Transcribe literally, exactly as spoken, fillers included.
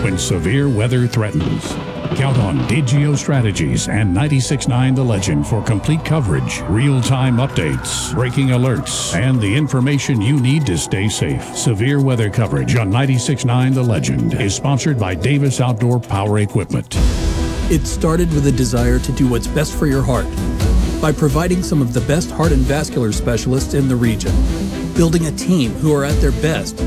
when severe weather threatens. Count on Digio Strategies and ninety-six point nine The Legend for complete coverage, real-time updates, breaking alerts, and the information you need to stay safe. Severe weather coverage on ninety-six point nine The Legend is sponsored by Davis Outdoor Power Equipment. It started with a desire to do what's best for your heart by providing some of the best heart and vascular specialists in the region, building a team who are at their best